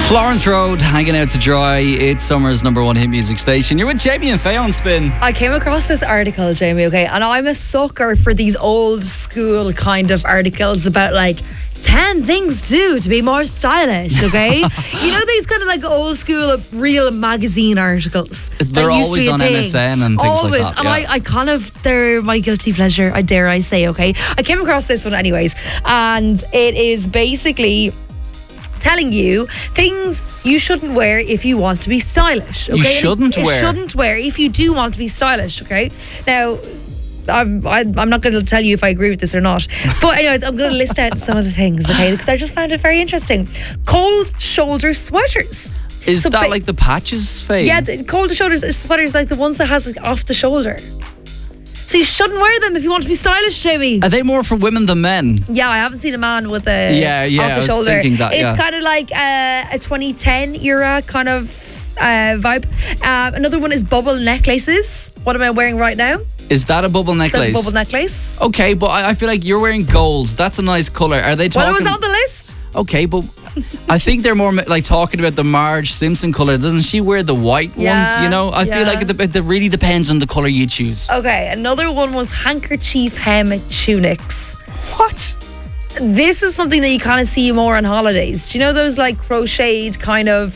Florence Road, hanging out to dry. It's summer's number one hit music station. You're with Jamie and Faye on Spin. I came across this article, Jamie, okay, and I'm a sucker for these old school kind of articles about like 10 things to do to be more stylish, okay? You know these kind of like old school real magazine articles. They're always on MSN and things always. like that. And I kind of, they're my guilty pleasure, I dare I say, okay? I came across this one anyways, and it is basically telling you things you shouldn't wear if you want to be stylish, okay? You shouldn't wear? You shouldn't wear if you do want to be stylish, okay? Now, I'm not going to tell you if I agree with this or not. But anyways, I'm going to list out some of the things, okay? Because I just found it very interesting. Cold shoulder sweaters. Is that like the patches, Faye? Yeah, the cold shoulder sweaters, like the ones that has like off the shoulder. So you shouldn't wear them if you want to be stylish, Jamie. Are they more for women than men? Yeah, I haven't seen a man with a off the shoulder. I was thinking that, it's kind of like a 2010 era kind of vibe. Another one is bubble necklaces. What am I wearing right now? Is that a bubble necklace? That's a bubble necklace. Okay, but I feel like you're wearing golds. That's a nice colour. Are they talking? Well, it was on the list. Okay, but I think they're more like talking about the Marge Simpson colour. Doesn't she wear the white ones? You know, I feel like it really depends on the colour you choose. Okay, another one was handkerchief hem tunics. What? This is something that you kind of see more on holidays. Do you know those like crocheted kind of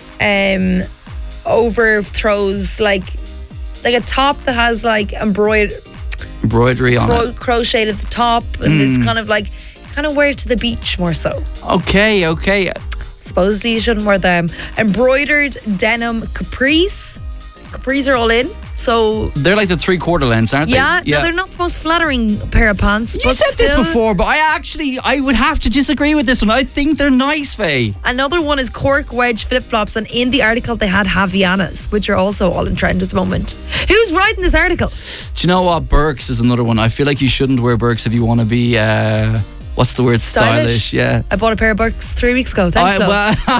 overthrows, like a top that has like embroidery on it, crocheted at the top, and it's kind of like wear it to the beach more so. Okay. Supposedly you shouldn't wear them. Embroidered denim capris. Capris are all in. So they're like the 3/4 lengths, aren't they? Yeah. No, they're not the most flattering pair of pants. You but said still, this before, but I would have to disagree with this one. I think they're nice, Faye. Another one is cork wedge flip-flops, and in the article they had Havaianas, which are also all in trend at the moment. Who's writing this article? Do you know what? Birks is another one. I feel like you shouldn't wear Birks if you want to be what's the word? Stylish. Yeah. I bought a pair of Birks 3 weeks ago. Thanks, and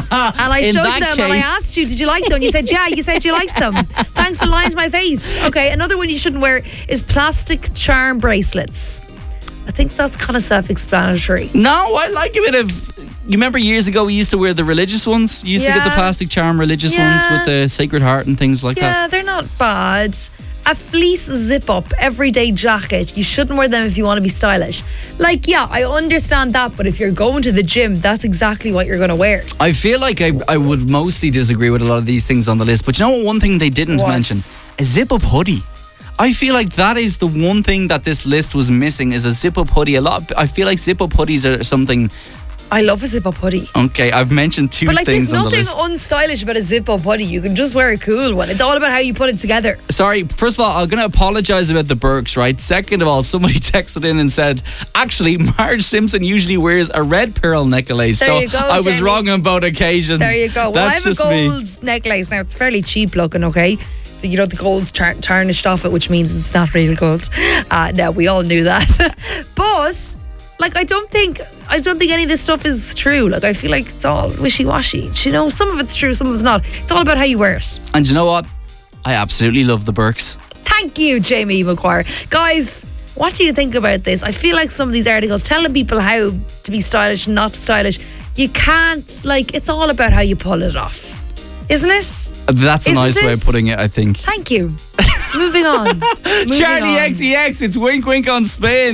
I showed them and I asked you, did you like them? You said, yeah. You said you liked them. Thanks for lying to my face. Okay, another one you shouldn't wear is plastic charm bracelets. I think that's kind of self-explanatory. No, I like a bit of... You remember years ago we used to wear the religious ones? You used to get the plastic charm religious ones with the Sacred Heart and things like that. Yeah, they're not bad. A fleece zip-up everyday jacket. You shouldn't wear them if you want to be stylish. Like, yeah, I understand that, but if you're going to the gym, that's exactly what you're going to wear. I feel like I would mostly disagree with a lot of these things on the list, but you know what? One thing they didn't mention? A zip-up hoodie. I feel like that is the one thing that this list was missing, is a zip-up hoodie. I feel like zip-up hoodies are something... I love a zip-up hoodie. Okay, I've mentioned two things on the list. There's nothing unstylish about a zip-up hoodie. You can just wear a cool one. It's all about how you put it together. Sorry, first of all, I'm going to apologise about the Birks, right? Second of all, somebody texted in and said, actually, Marge Simpson usually wears a red pearl necklace. There you go, I was wrong on both occasions. There you go. Well, I have a gold necklace. Now, it's fairly cheap looking, okay? You know, the gold's tarnished off it, which means it's not real gold. No, we all knew that. But... like, I don't think any of this stuff is true. Like, I feel like it's all wishy-washy. You know, some of it's true, some of it's not. It's all about how you wear it. And you know what? I absolutely love the Birks. Thank you, Jamie McGuire. Guys, what do you think about this? I feel like some of these articles telling people how to be stylish and not stylish, you can't, like, it's all about how you pull it off. Isn't it? That's a nice way of putting it, I think. Thank you. Moving on. Charlie XCX, it's Wink Wink on Spin.